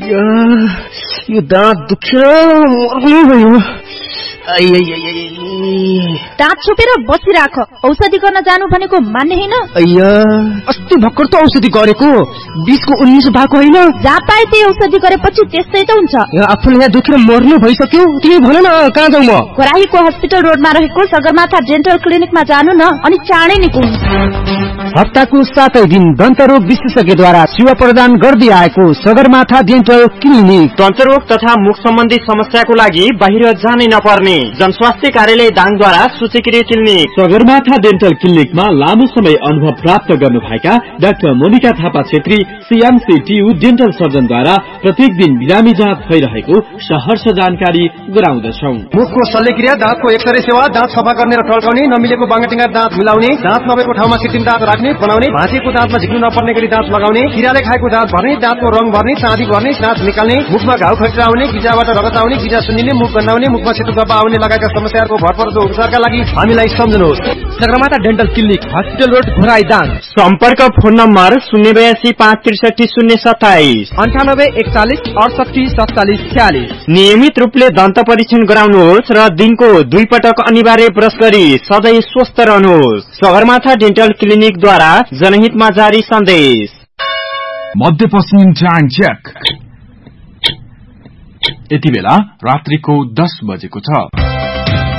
यो दाँत दुखेर मर्नु भयो। दाँत छोपेर बसिराख। औषधि गर्न जानु भनेको मान्ने हैन। अस्ति भर्खर त औषधि गरेको, 20 को 19 भएको हैन। जहाँ पाए त्यही औषधि गरेपछि त्यस्तै त हुन्छ। आफूले यहाँ दुखेर मर्नु भइसक्यो, तिमी भन न कहाँ जाऊ म? कोराहीको हस्पिटल रोडमा रहेको सगरमाथा डेन्टल क्लिनिकमा जानु न, अनि चाँडै निकुन्। हप्ताको 7 दिन दन्तरोग विशेषज्ञद्वारा सेवा प्रदान गर्दै आएको सगरमाथा डेन्टल क्लिनिक। दन्तरोग तथा मुख सम्बन्धी समस्याको लागि बाहिर जानै नपर्ने जनस्वास्थ्य कार्यालय दाङद्वारा सूचीकृत क्लिनिक। सगरमाथा डेन्टल क्लिनिकमा लामो समय अनुभव प्राप्त गर्नुभएका doctor Monika Thapa Chhetri CMCTU dental सर्जनद्वारा प्रत्येक दिन बिरामी जाँच भइरहेको सहर्ष जानकारी गराउँदछौं। मुखको शल्यक्रिया, दाँतको एक्सरे सेवा, दाँत सफा गर्ने र टल्काउने, नमिलेको बाङ्गाटिङ्गा दाँत मिलाउने, दाँत नभएको ठाउँमा कृत्रिम दाँत राख्ने बनाउने, भाँचिएको दाँतमा झिक्नु नपर्ने गरी दाँत लगाउने, किराले खाएको दाँत भर्ने, दाँतको रङ भर्ने, चाँदी भर्ने, दाँत निकाल्ने, मुखमा घाउ खटिरा आउने, गिजाबाट रगत आउने, गिजा सुन्निने, मुख गन्नाउने, मुखमा सेतो धब्बा आउने लगायतका समस्याहरूको भरपर्दो उपचारका लागि हामीलाई सम्झनुहोस्। Sagarmatha dental clinic, hospital road, Ghorahi, Dang. सम्पर्क फोन नम्बर 082 563 027 98 41 68 47 46। नियमित रूपले दन्त परीक्षण गराउनुहोस् र दिनको 2 पटक अनिवार्य ब्रश गरी सधैँ स्वस्थ रहनुहोस्। सगरमाथा डेन्टल क्लिनिकद्वारा जनहितमा जारी सन्देश। मध्यपश्चिम टाइम चेक। यति बेला रात्रिको 10 बजेको छ।